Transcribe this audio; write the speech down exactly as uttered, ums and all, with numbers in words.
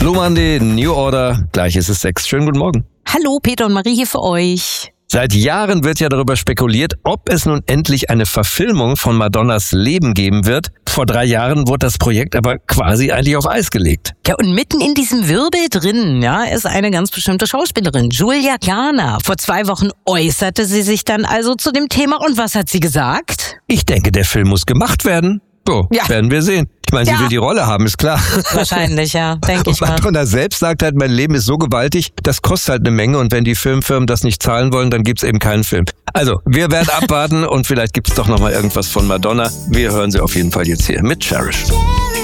Blue Monday, New Order, gleich ist es sechs. Schönen guten Morgen. Hallo, Peter und Marie hier für euch. Seit Jahren wird ja darüber spekuliert, ob es nun endlich eine Verfilmung von Madonnas Leben geben wird. Vor drei Jahren wurde das Projekt aber quasi eigentlich auf Eis gelegt. Ja, und mitten in diesem Wirbel drin, ja, ist eine ganz bestimmte Schauspielerin, Julia Garner. Vor zwei Wochen äußerte sie sich dann also zu dem Thema. Und was hat sie gesagt? Ich denke, der Film muss gemacht werden. So, Ja. werden wir sehen. Ich meine, sie Ja. will die Rolle haben, ist klar. Wahrscheinlich, ja, denke ich Und mal. Madonna selbst sagt halt, mein Leben ist so gewaltig, das kostet halt eine Menge und wenn die Filmfirmen das nicht zahlen wollen, dann gibt's eben keinen Film. Also, wir werden abwarten und vielleicht gibt's doch noch mal irgendwas von Madonna. Wir hören sie auf jeden Fall jetzt hier mit Cherish.